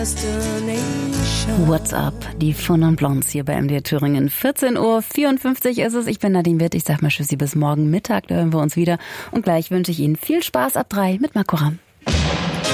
What's up? Die Fun und Blondes hier bei MDR Thüringen. 14:54 Uhr ist es. Ich bin Nadine Witt. Ich sag mal Tschüssi bis morgen Mittag. Da hören wir uns wieder. Und gleich wünsche ich Ihnen viel Spaß ab 3 mit Marco Ramm.